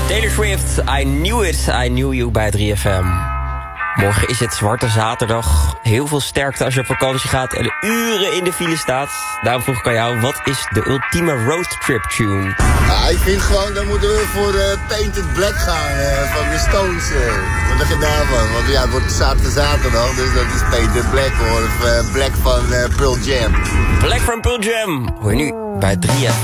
Taylor Swift, I Knew It, I Knew You bij 3FM. Morgen is het Zwarte Zaterdag. Heel veel sterkte als je op vakantie gaat en uren in de file staat. Daarom vroeg ik aan jou, wat is de ultieme roadtrip tune? Ja, ik vind gewoon, dan moeten we voor Painted Black gaan van de Stones. Wat dacht je daarvan? Want ja, het wordt zaterdag, dus dat is Painted Black hoor. Of Black van Pearl Jam. Black van Pearl Jam, hoor je nu bij 3FM.